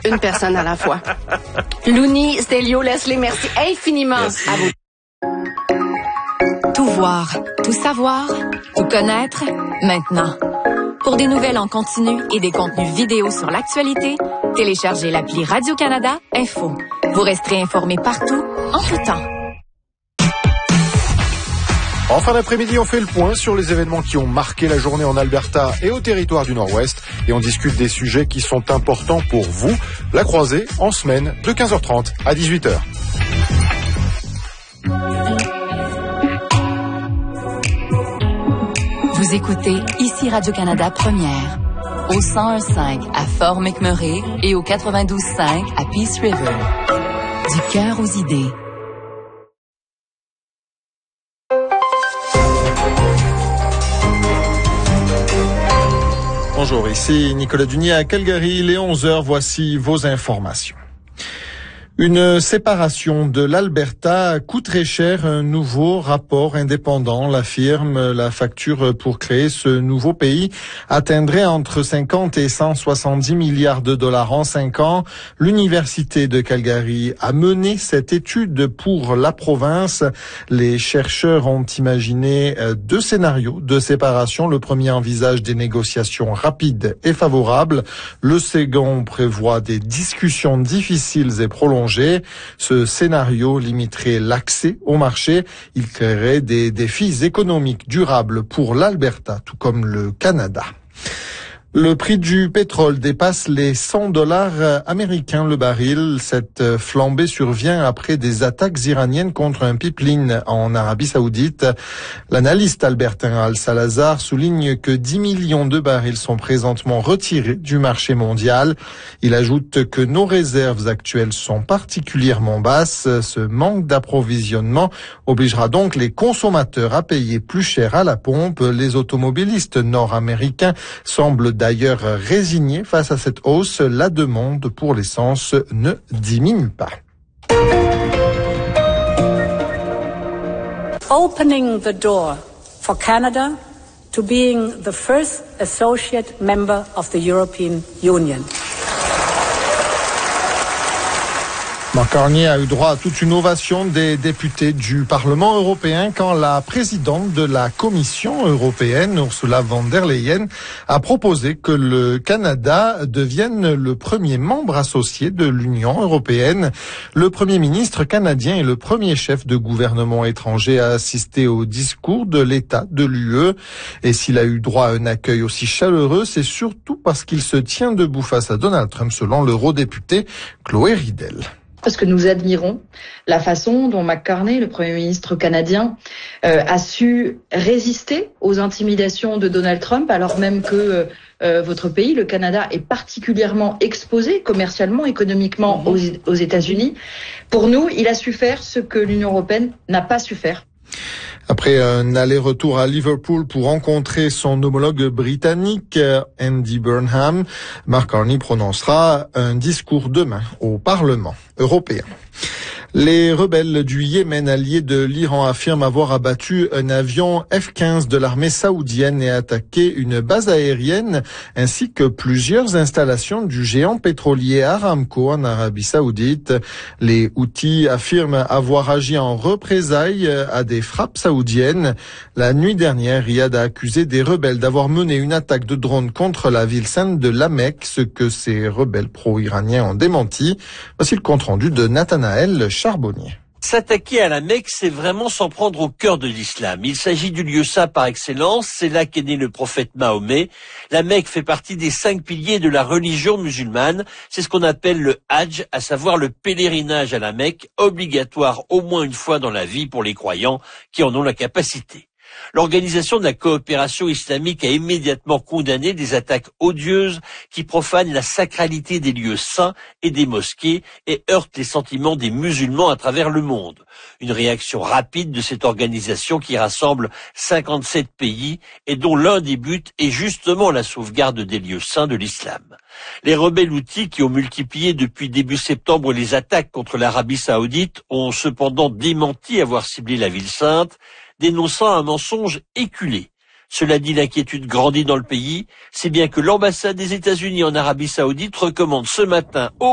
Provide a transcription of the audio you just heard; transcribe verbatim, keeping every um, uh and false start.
une personne à la fois. Louni, Stélio, Leslie, merci infiniment merci. à vous. Tout voir, tout savoir, tout connaître, maintenant. Pour des nouvelles en continu et des contenus vidéo sur l'actualité, téléchargez l'appli Radio-Canada Info. Vous resterez informés partout, en tout temps. En fin d'après-midi, on fait le point sur les événements qui ont marqué la journée en Alberta et au territoire du Nord-Ouest. Et on discute des sujets qui sont importants pour vous. La croisée, en semaine, de quinze heures trente à dix-huit heures. Vous écoutez ici Radio-Canada Première, au cent un virgule cinq à Fort McMurray et au quatre-vingt-douze virgule cinq à Peace River. Du cœur aux idées. Bonjour, ici Nicolas Dunier à Calgary. Il est onze heures, voici vos informations. Une séparation de l'Alberta coûterait cher. Un nouveau rapport indépendant l'affirme. La facture pour créer ce nouveau pays atteindrait entre cinquante et cent soixante-dix milliards de dollars en cinq ans. L'Université de Calgary a mené cette étude pour la province. Les chercheurs ont imaginé deux scénarios de séparation. Le premier envisage des négociations rapides et favorables. Le second prévoit des discussions difficiles et prolongées. Ce scénario limiterait l'accès au marché. Il créerait des défis économiques durables pour l'Alberta, tout comme le Canada. Le prix du pétrole dépasse les cent dollars américains le baril. Cette flambée survient après des attaques iraniennes contre un pipeline en Arabie Saoudite. L'analyste albertain Al Salazar souligne que dix millions de barils sont présentement retirés du marché mondial. Il ajoute que nos réserves actuelles sont particulièrement basses. Ce manque d'approvisionnement obligera donc les consommateurs à payer plus cher à la pompe. Les automobilistes nord-américains semblent d'ailleurs résigné face à cette hausse. La demande pour l'essence ne diminue pas. Opening the door for Canada to being the first associate member of the European Union. Mark Carney a eu droit à toute une ovation des députés du Parlement européen quand la présidente de la Commission européenne, Ursula von der Leyen, a proposé que le Canada devienne le premier membre associé de l'Union européenne. Le Premier ministre canadien est le premier chef de gouvernement étranger à assister au discours de l'État de l'U E. Et s'il a eu droit à un accueil aussi chaleureux, c'est surtout parce qu'il se tient debout face à Donald Trump, selon l'eurodéputé Chloé Ridel. Parce que nous admirons la façon dont Mark Carney, le Premier ministre canadien, euh, a su résister aux intimidations de Donald Trump, alors même que euh, votre pays, le Canada, est particulièrement exposé commercialement, économiquement aux, aux États-Unis. Pour nous, il a su faire ce que l'Union européenne n'a pas su faire. Après un aller-retour à Liverpool pour rencontrer son homologue britannique, Andy Burnham, Mark Carney prononcera un discours demain au Parlement européen. Les rebelles du Yémen, alliés de l'Iran, affirment avoir abattu un avion F quinze de l'armée saoudienne et attaqué une base aérienne ainsi que plusieurs installations du géant pétrolier Aramco en Arabie Saoudite. Les Houthis affirment avoir agi en représailles à des frappes saoudiennes. La nuit dernière, Riyad a accusé des rebelles d'avoir mené une attaque de drone contre la ville sainte de La Mecque, ce que ces rebelles pro-iraniens ont démenti. Voici le compte-rendu de Nathanaël Charbonnier. S'attaquer à la Mecque, c'est vraiment s'en prendre au cœur de l'islam. Il s'agit du lieu saint par excellence, c'est là qu'est né le prophète Mahomet. La Mecque fait partie des cinq piliers de la religion musulmane. C'est ce qu'on appelle le Hajj, à savoir le pèlerinage à la Mecque, obligatoire au moins une fois dans la vie pour les croyants qui en ont la capacité. L'Organisation de la coopération islamique a immédiatement condamné des attaques odieuses qui profanent la sacralité des lieux saints et des mosquées et heurtent les sentiments des musulmans à travers le monde. Une réaction rapide de cette organisation qui rassemble cinquante-sept pays et dont l'un des buts est justement la sauvegarde des lieux saints de l'islam. Les rebelles houthis qui ont multiplié depuis début septembre les attaques contre l'Arabie Saoudite ont cependant démenti avoir ciblé la ville sainte, dénonçant un mensonge éculé. Cela dit, l'inquiétude grandit dans le pays, c'est bien que l'ambassade des États-Unis en Arabie Saoudite recommande ce matin au